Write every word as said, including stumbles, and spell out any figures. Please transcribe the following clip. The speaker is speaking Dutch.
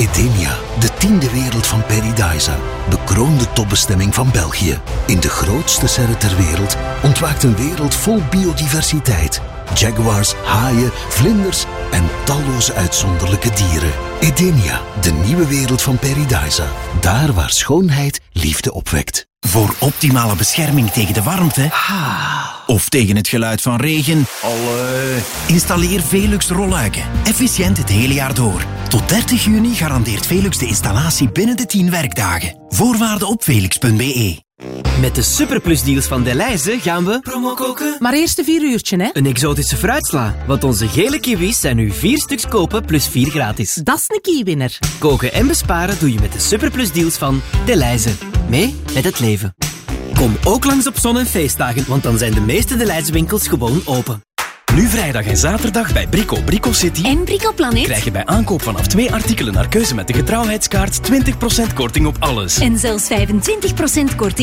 Edenia, de tiende wereld van Paradisa. Bekroonde topbestemming van België. In de grootste serre ter wereld ontwaakt een wereld vol biodiversiteit. Jaguars, haaien, vlinders en talloze uitzonderlijke dieren. Edenia, de nieuwe wereld van Paradisa. Daar waar schoonheid liefde opwekt. Voor optimale bescherming tegen de warmte of tegen het geluid van regen, Allee. Installeer Velux rolluiken. Efficiënt het hele jaar door. Tot dertig juni garandeert Velux de installatie binnen de tien werkdagen. Voorwaarden op velux punt b e. Met de superplusdeals van Delhaize gaan we promo koken. Maar eerst een vier uurtje, hè? Een exotische fruitsla. Want onze gele kiwis zijn nu vier stuks kopen plus vier gratis. Dat is een kiewinner. Koken en besparen doe je met de superplusdeals van Delhaize. Mee met het leven. Kom ook langs op zon- en feestdagen, want dan zijn de meeste Delhaize winkels gewoon open. Nu vrijdag en zaterdag bij Brico Brico City en Brico Planet krijg je bij aankoop vanaf twee artikelen naar keuze met de getrouwheidskaart twintig procent korting op alles. En zelfs vijfentwintig procent korting